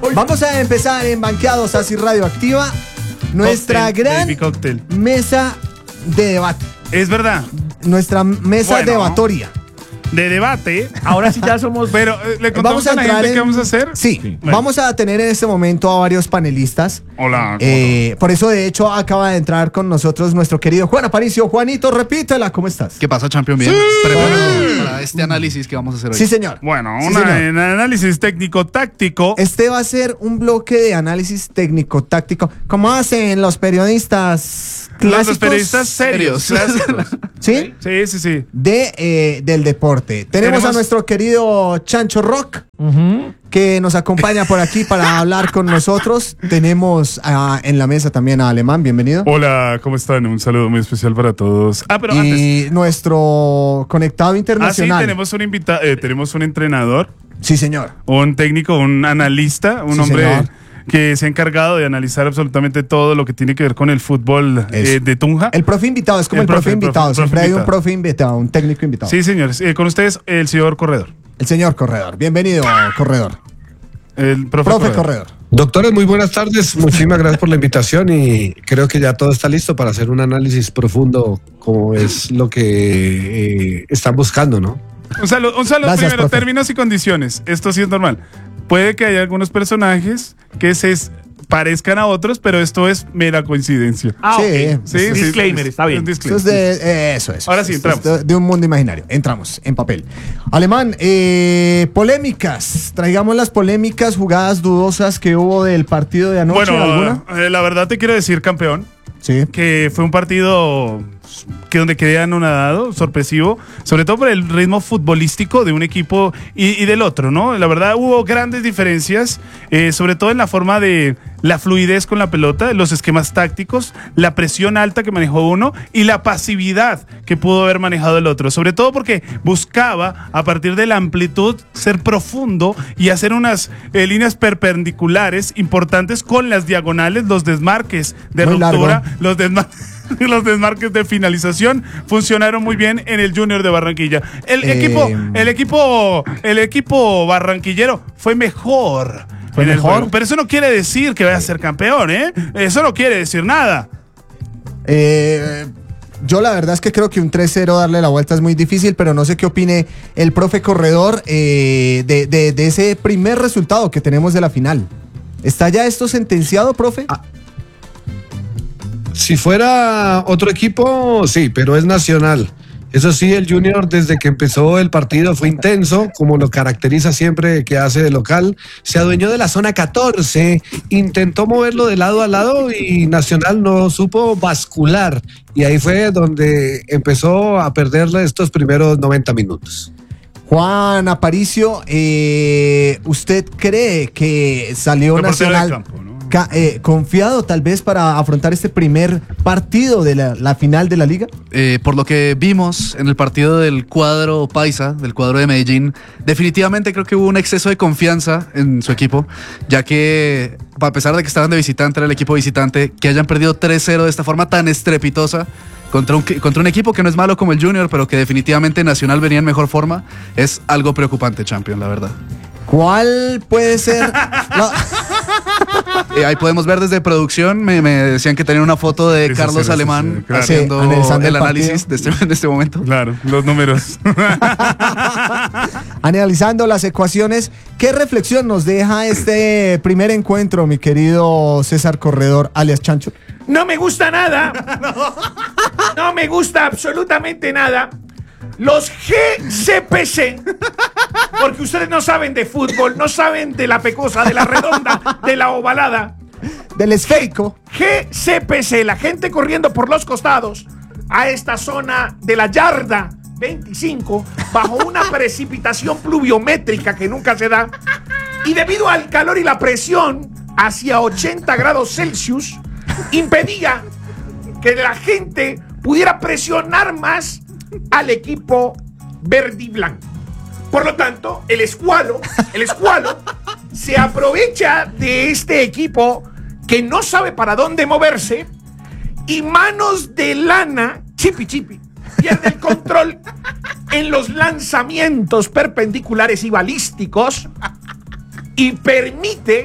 Vamos a empezar en Banqueados Así Radioactiva, nuestra gran mesa de debate. Es verdad. Nuestra mesa debatoria. De debate. Ahora sí ya somos. Pero le contamos a la gente qué vamos a hacer. Sí. Bueno. Vamos a tener en este momento a varios panelistas. Hola. Por eso, de hecho, acaba de entrar con nosotros nuestro querido Juan Aparicio. Juanito, repítela, ¿cómo estás? ¿Qué pasa, Champion? Bien. Sí. Preparado para este análisis que vamos a hacer hoy. Sí, señor. Bueno, sí, un análisis técnico-táctico. Este va a ser un bloque de análisis técnico-táctico. ¿Cómo hacen los periodistas clásicos? Los periodistas serios. Clásicos. ¿Sí? Sí. Del deporte. Tenemos a nuestro querido Chancho Rock, que nos acompaña por aquí para hablar con nosotros. Tenemos en la mesa también a Alemán, bienvenido. Hola, ¿cómo están? Un saludo muy especial para todos. Pero antes, nuestro conectado internacional. Sí, tenemos un invitado, tenemos un entrenador. Sí, señor. Un técnico, un analista, un hombre... Señor, que se ha encargado de analizar absolutamente todo lo que tiene que ver con el fútbol de Tunja. El profe invitado, es como el profe invitado. Siempre hay un profe invitado, un técnico invitado. Sí, señores. Con ustedes, el señor Corredor. El señor Corredor. Bienvenido, Corredor. El profe Corredor. Doctores, muy buenas tardes. Muchísimas gracias por la invitación y creo que ya todo está listo para hacer un análisis profundo como es lo que están buscando, ¿no? Un saludo gracias, primero, profe. Términos y condiciones. Esto sí es normal. Puede que haya algunos personajes que se parezcan a otros, pero esto es mera coincidencia. Sí. Disclaimer, está bien. Eso es. Ahora sí, entramos. De un mundo imaginario. Entramos en papel. Alemán, polémicas. Traigamos las polémicas, jugadas dudosas que hubo del partido de anoche. Bueno, ¿alguna? La verdad te quiero decir, campeón, que fue un partido donde quedé anonadado, sorpresivo, sobre todo por el ritmo futbolístico de un equipo y del otro, ¿no? La verdad hubo grandes diferencias, sobre todo en la forma de la fluidez con la pelota, los esquemas tácticos, la presión alta que manejó uno y la pasividad que pudo haber manejado el otro, sobre todo porque buscaba, a partir de la amplitud, ser profundo y hacer unas líneas perpendiculares importantes con las diagonales, los desmarques de ruptura, los desmarques de finalización funcionaron muy bien en el Junior de Barranquilla. El equipo barranquillero fue mejor. Juego, pero eso no quiere decir que vaya a ser campeón, ¿eh? Eso no quiere decir nada. Yo la verdad es que creo que un 3-0 darle la vuelta es muy difícil, pero no sé qué opine el profe Corredor de ese primer resultado que tenemos de la final. ¿Está ya esto sentenciado, profe? Si fuera otro equipo, sí, pero es Nacional. Eso sí, el Junior desde que empezó el partido fue intenso, como lo caracteriza siempre que hace de local. Se adueñó de la zona 14, intentó moverlo de lado a lado y Nacional no supo bascular. Y ahí fue donde empezó a perderle estos primeros 90 minutos. Juan Aparicio, ¿usted cree que salió Nacional confiado tal vez para afrontar este primer partido de la final de la liga? Por lo que vimos en el partido del cuadro paisa, del cuadro de Medellín, definitivamente creo que hubo un exceso de confianza en su equipo, ya que a pesar de que estaban de visitante, era el equipo visitante, que hayan perdido 3-0 de esta forma tan estrepitosa contra un equipo que no es malo como el Junior, pero que definitivamente Nacional venía en mejor forma, es algo preocupante, Champion, la verdad. ¿Cuál puede ser? Ahí podemos ver desde producción, me decían que tenían una foto de Carlos Alemán haciendo el análisis de este momento. Claro, los números. Analizando las ecuaciones, ¿qué reflexión nos deja este primer encuentro, mi querido César Corredor, alias Chancho? No me gusta nada. No me gusta absolutamente nada. Los GCPC, porque ustedes no saben de fútbol, no saben de la pecosa, de la redonda, de la ovalada, del esférico. GCPC, la gente corriendo por los costados a esta zona de la yarda 25 bajo una precipitación pluviométrica que nunca se da, y debido al calor y la presión hacia 80 grados Celsius impedía que la gente pudiera presionar más al equipo verde y blanco. Por lo tanto, el escualo se aprovecha de este equipo que no sabe para dónde moverse y manos de lana, chipi, pierde el control en los lanzamientos perpendiculares y balísticos y permite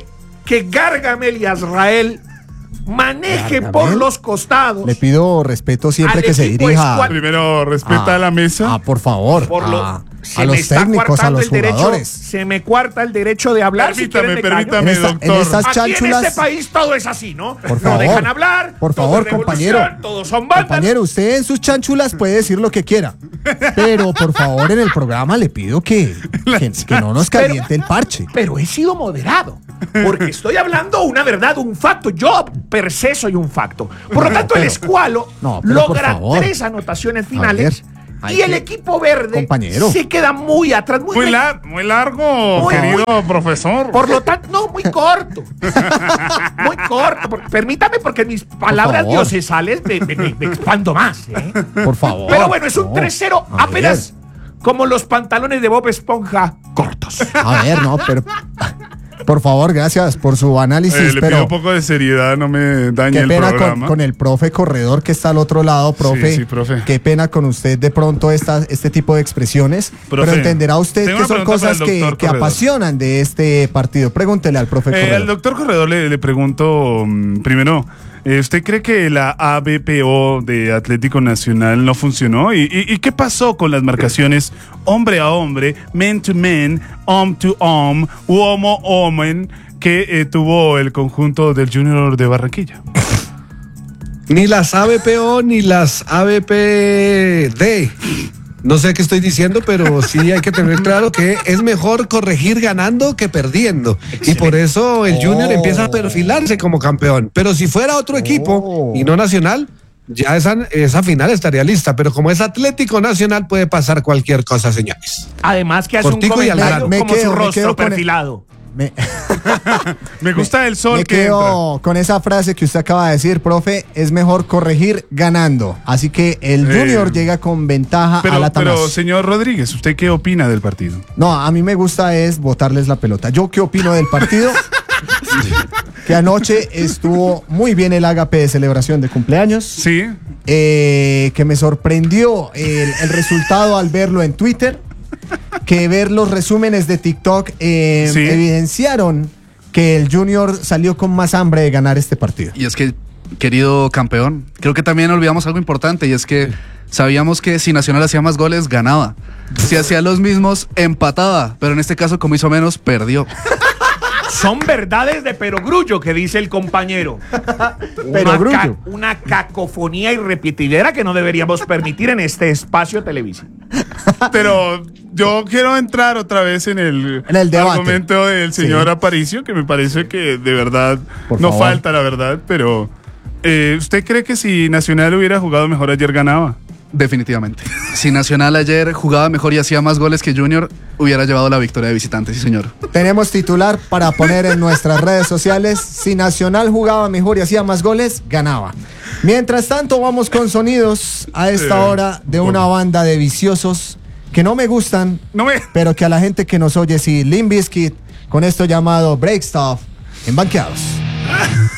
que Gargamel y Azrael maneje por los costados. Le pido respeto siempre Al que se equipo dirija Primero, respeta a la mesa. por favor, Se a me los está técnicos, a coartando los el derecho, jugadores. se me cuarta el derecho de hablar. Permítame, En doctor. estas Aquí en chánchulas, este país todo es así, ¿no? por No favor, dejan hablar. por todo favor, es revolución, compañero. Todos son bandas. Compañero, usted en sus chanchulas puede decir lo que quiera, pero por favor en el programa le pido que no nos caliente el parche. Pero he sido moderado. Porque estoy hablando una verdad, un facto. Yo per se soy un facto. Por lo tanto, el Escualo No, pero por logra favor. 3 anotaciones finales. Hay Y el que- equipo verde Compañero. se queda muy atrás. Muy largo, Muy- querido profesor. Por lo tanto, no, muy corto. Muy corto. Permítame, porque mis palabras favor. diocesales me expando más. ¿Eh? Por favor. Pero bueno, es un No. 3-0 A apenas como los pantalones de Bob Esponja cortos. A ver, no, pero por favor, gracias por su análisis, Le pero pido un poco de seriedad, no me dañe qué el pena programa. con el profe corredor que está al otro lado, profe. Sí, profe. Qué pena con usted de pronto este tipo de expresiones. Profe, pero entenderá usted tengo que una son pregunta para cosas el doctor que Corredor. apasionan de este partido. Pregúntele al profe corredor. Al doctor Corredor le pregunto primero, ¿usted cree que la ABPO de Atlético Nacional no funcionó? ¿Y qué pasó con las marcaciones hombre a hombre, man to man, arm to arm, homo omen que tuvo el conjunto del Junior de Barranquilla? Ni las ABPO ni las ABPD. No sé qué estoy diciendo, pero sí hay que tener claro que es mejor corregir ganando que perdiendo. Y por eso el Junior empieza a perfilarse como campeón. Pero si fuera otro equipo y no Nacional, ya esa final estaría lista. Pero como es Atlético Nacional, puede pasar cualquier cosa, señores. Además que hace Cortico un y al comentario grano. como su me rostro quedo con el- perfilado. Me gusta el sol Me que entra. quedo con esa frase que usted acaba de decir, profe, es mejor corregir ganando. Así que el Junior llega con ventaja a la Pero, Tamás. señor Rodríguez, ¿usted qué opina del partido? No, a mí me gusta es botarles la pelota. ¿Yo qué opino del partido? Que anoche estuvo muy bien el ágape de celebración de cumpleaños. Sí. Que me sorprendió el resultado al verlo en Twitter. Que ver los resúmenes de TikTok evidenciaron que el Junior salió con más hambre de ganar este partido. Y es que, querido campeón, creo que también olvidamos algo importante y es que sabíamos que si Nacional hacía más goles, ganaba. Si hacía los mismos, empataba. Pero en este caso, como hizo menos, perdió. Son verdades de perogrullo que dice el compañero. Perogrullo. Una cacofonía irrepetidera que no deberíamos permitir en este espacio televisivo. Pero yo quiero entrar otra vez en el debate. argumento del señor Sí. Aparicio, que me parece que de verdad Por no favor. falta la verdad, pero ¿usted cree que si Nacional hubiera jugado mejor ayer ganaba? Definitivamente. Si Nacional ayer jugaba mejor y hacía más goles que Junior, hubiera llevado la victoria de visitante, sí señor. Tenemos titular para poner en nuestras redes sociales. Si Nacional jugaba mejor y hacía más goles, ganaba. Mientras tanto, vamos con sonidos a esta hora de una banda de viciosos que no me gustan, pero que a la gente que nos oye, sí, Limp Bizkit, con esto llamado Break Stuff, en Banqueados.